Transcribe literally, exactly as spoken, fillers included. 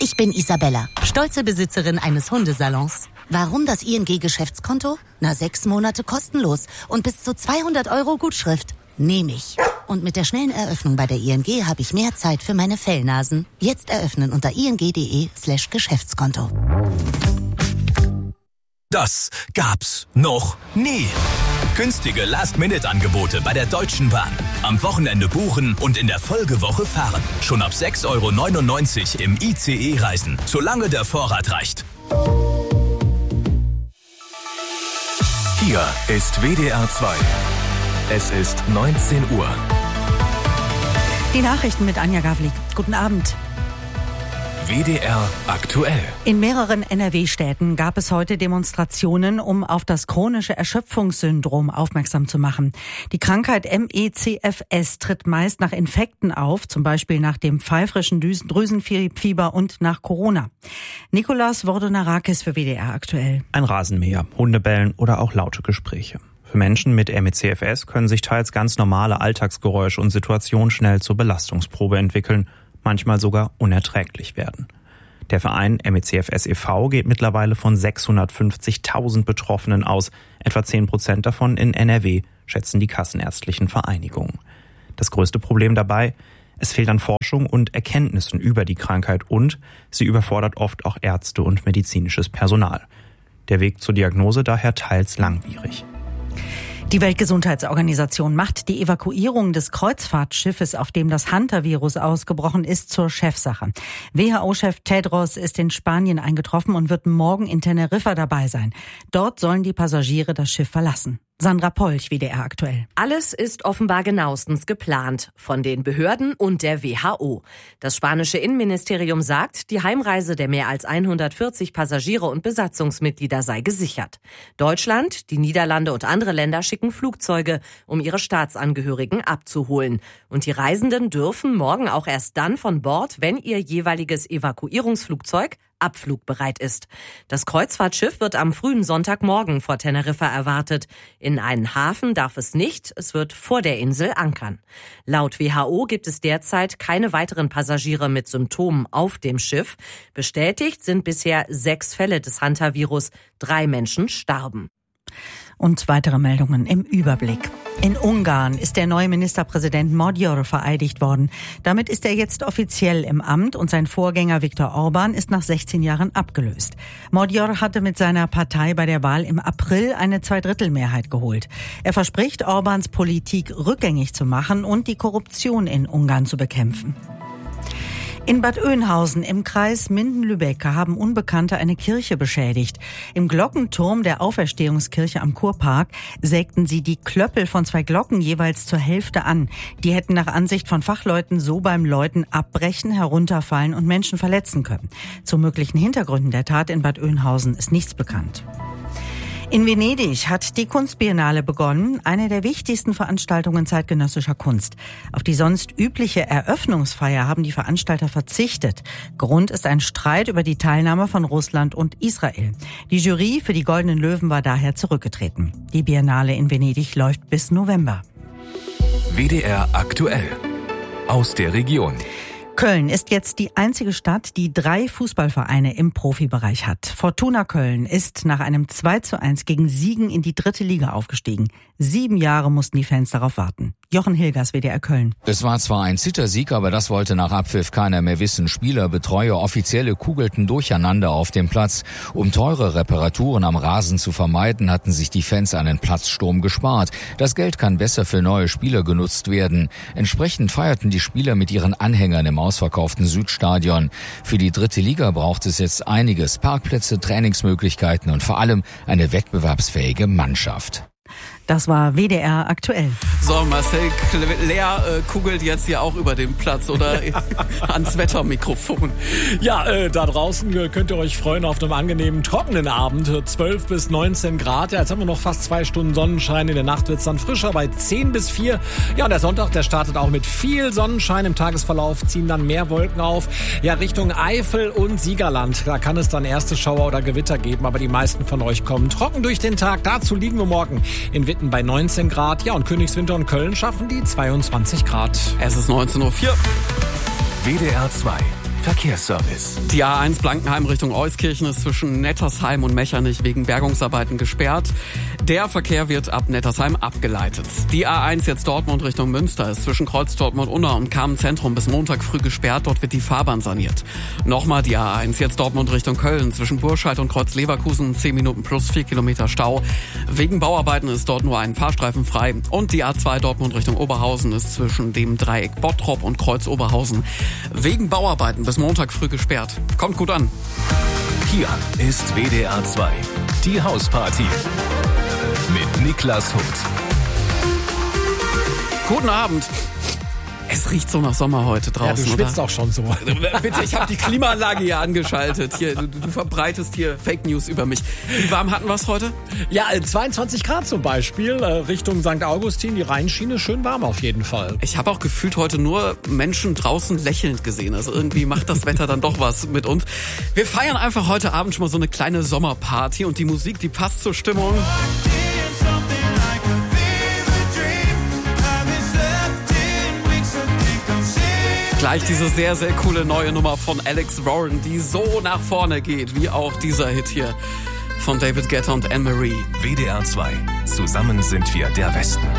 Ich bin Isabella, stolze Besitzerin eines Hundesalons. Warum das I N G-Geschäftskonto? Na, sechs Monate kostenlos und bis zu zweihundert Euro Gutschrift. Nehme ich. Und mit der schnellen Eröffnung bei der I N G habe ich mehr Zeit für meine Fellnasen. Jetzt eröffnen unter ing.de slash Geschäftskonto. Das gab's noch nie. Günstige Last-Minute-Angebote bei der Deutschen Bahn. Am Wochenende buchen und in der Folgewoche fahren. Schon ab sechs Euro neunundneunzig im I C E reisen, solange der Vorrat reicht. Hier ist W D R zwei. Es ist neunzehn Uhr. Die Nachrichten mit Anja Gavlik. Guten Abend. W D R aktuell. In mehreren N R W-Städten gab es heute Demonstrationen, um auf das chronische Erschöpfungssyndrom aufmerksam zu machen. Die Krankheit M E C F S tritt meist nach Infekten auf, zum Beispiel nach dem pfeifrischen Drüsenfieber und nach Corona. Nikolaus Vordonarakis für W D R aktuell. Ein Rasenmäher, Hundebellen oder auch laute Gespräche. Für Menschen mit M E C F S können sich teils ganz normale Alltagsgeräusche und Situationen schnell zur Belastungsprobe entwickeln, manchmal sogar unerträglich werden. Der Verein M E C F S e V geht mittlerweile von sechshundertfünfzigtausend Betroffenen aus, etwa zehn Prozent davon in N R W, schätzen die kassenärztlichen Vereinigungen. Das größte Problem dabei: Es fehlt an Forschung und Erkenntnissen über die Krankheit und sie überfordert oft auch Ärzte und medizinisches Personal. Der Weg zur Diagnose daher teils langwierig. Die Weltgesundheitsorganisation macht die Evakuierung des Kreuzfahrtschiffes, auf dem das Hantavirus ausgebrochen ist, zur Chefsache. W H O-Chef Tedros ist in Spanien eingetroffen und wird morgen in Teneriffa dabei sein. Dort sollen die Passagiere das Schiff verlassen. Sandra Polch, W D R aktuell. Alles ist offenbar genauestens geplant von den Behörden und der W H O. Das spanische Innenministerium sagt, die Heimreise der mehr als hundertvierzig Passagiere und Besatzungsmitglieder sei gesichert. Deutschland, die Niederlande und andere Länder schicken Flugzeuge, um ihre Staatsangehörigen abzuholen. Und die Reisenden dürfen morgen auch erst dann von Bord, wenn ihr jeweiliges Evakuierungsflugzeug abflugbereit ist. Das Kreuzfahrtschiff wird am frühen Sonntagmorgen vor Teneriffa erwartet. In einen Hafen darf es nicht, es wird vor der Insel ankern. Laut W H O gibt es derzeit keine weiteren Passagiere mit Symptomen auf dem Schiff. Bestätigt sind bisher sechs Fälle des Hantavirus. Drei Menschen starben. Und weitere Meldungen im Überblick. In Ungarn ist der neue Ministerpräsident Magyar vereidigt worden. Damit ist er jetzt offiziell im Amt und sein Vorgänger Viktor Orbán ist nach sechzehn Jahren abgelöst. Magyar hatte mit seiner Partei bei der Wahl im April eine Zweidrittelmehrheit geholt. Er verspricht, Orbáns Politik rückgängig zu machen und die Korruption in Ungarn zu bekämpfen. In Bad Oeynhausen im Kreis Minden-Lübeck haben Unbekannte eine Kirche beschädigt. Im Glockenturm der Auferstehungskirche am Kurpark sägten sie die Klöppel von zwei Glocken jeweils zur Hälfte an. Die hätten nach Ansicht von Fachleuten so beim Läuten abbrechen, herunterfallen und Menschen verletzen können. Zu möglichen Hintergründen der Tat in Bad Oeynhausen ist nichts bekannt. In Venedig hat die Kunstbiennale begonnen, eine der wichtigsten Veranstaltungen zeitgenössischer Kunst. Auf die sonst übliche Eröffnungsfeier haben die Veranstalter verzichtet. Grund ist ein Streit über die Teilnahme von Russland und Israel. Die Jury für die Goldenen Löwen war daher zurückgetreten. Die Biennale in Venedig läuft bis November. W D R aktuell. Aus der Region. Köln ist jetzt die einzige Stadt, die drei Fußballvereine im Profibereich hat. Fortuna Köln ist nach einem zwei zu eins gegen Siegen in die dritte Liga aufgestiegen. Sieben Jahre mussten die Fans darauf warten. Jochen Hilgers, W D R Köln. Es war zwar ein Zittersieg, aber das wollte nach Abpfiff keiner mehr wissen. Spieler, Betreuer, Offizielle kugelten durcheinander auf dem Platz. Um teure Reparaturen am Rasen zu vermeiden, hatten sich die Fans einen Platzsturm gespart. Das Geld kann besser für neue Spieler genutzt werden. Entsprechend feierten die Spieler mit ihren Anhängern im ausverkauften Südstadion. Für die dritte Liga braucht es jetzt einiges: Parkplätze, Trainingsmöglichkeiten und vor allem eine wettbewerbsfähige Mannschaft. Das war W D R aktuell. So, Marcel Lea äh, kugelt jetzt hier auch über den Platz oder ans Wettermikrofon. Ja, äh, da draußen äh, könnt ihr euch freuen auf einen angenehmen, trockenen Abend. zwölf bis neunzehn Grad. Ja, jetzt haben wir noch fast zwei Stunden Sonnenschein. In der Nacht wird es dann frischer bei zehn bis vier. Ja, und der Sonntag, der startet auch mit viel Sonnenschein. Im Tagesverlauf ziehen dann mehr Wolken auf. Ja, Richtung Eifel und Siegerland. Da kann es dann erste Schauer oder Gewitter geben. Aber die meisten von euch kommen trocken durch den Tag. Dazu liegen wir morgen in Witten bei neunzehn Grad. Ja, und Königswinter und Köln schaffen die zweiundzwanzig Grad. Es ist neunzehn Uhr vier. W D R zwei. Verkehrsservice. Die A eins Blankenheim Richtung Euskirchen ist zwischen Nettersheim und Mechernich wegen Bergungsarbeiten gesperrt. Der Verkehr wird ab Nettersheim abgeleitet. Die A eins jetzt Dortmund Richtung Münster ist zwischen Kreuz Dortmund-Unna und Kamen-Zentrum bis Montag früh gesperrt. Dort wird die Fahrbahn saniert. Nochmal die A eins jetzt Dortmund Richtung Köln zwischen Burscheid und Kreuz Leverkusen. zehn Minuten plus vier Kilometer Stau. Wegen Bauarbeiten ist dort nur ein Fahrstreifen frei. Und die A zwei Dortmund Richtung Oberhausen ist zwischen dem Dreieck Bottrop und Kreuz Oberhausen wegen Bauarbeiten bis Montag früh gesperrt. Kommt gut an. Hier ist W D R zwei. Die Hausparty. Mit Niklas Huth. Guten Abend. Es riecht so nach Sommer heute draußen, ja, du schwitzt oder? auch schon so. Bitte, ich habe die Klimaanlage hier angeschaltet. Hier, du, du verbreitest hier Fake News über mich. Wie warm hatten wir es heute? Ja, zweiundzwanzig Grad zum Beispiel. Richtung Sankt Augustin, die Rheinschiene, schön warm auf jeden Fall. Ich habe auch gefühlt heute nur Menschen draußen lächelnd gesehen. Also irgendwie macht das Wetter dann doch was mit uns. Wir feiern einfach heute Abend schon mal so eine kleine Sommerparty. Und die Musik, die passt zur Stimmung. Gleich diese sehr, sehr coole neue Nummer von Alex Warren, die so nach vorne geht, wie auch dieser Hit hier von David Guetta und Anne-Marie. W D R zwei. Zusammen sind wir der Westen.